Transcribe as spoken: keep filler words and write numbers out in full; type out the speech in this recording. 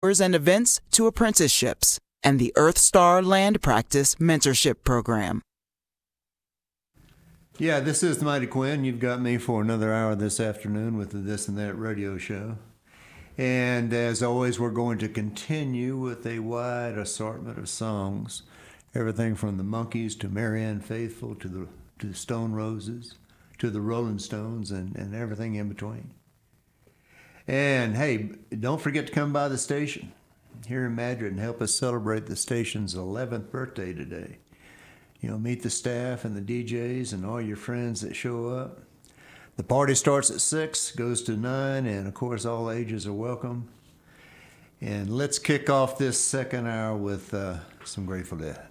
and events to apprenticeships, and the Earth Star Land Practice Mentorship Program. Yeah, this is the Mighty Quinn. You've got me for another hour this afternoon with the This and That radio show. And as always, we're going to continue with a wide assortment of songs. Everything from the Monkees to Marianne Faithfull to the to the Stone Roses to the Rolling Stones and, and everything in between. And hey, don't forget to come by the station here in Madrid and help us celebrate the station's eleventh birthday today. You know, meet the staff and the D Js and all your friends that show up. The party starts at six, goes to nine, and of course all ages are welcome. And let's kick off this second hour with uh, some Grateful Dead.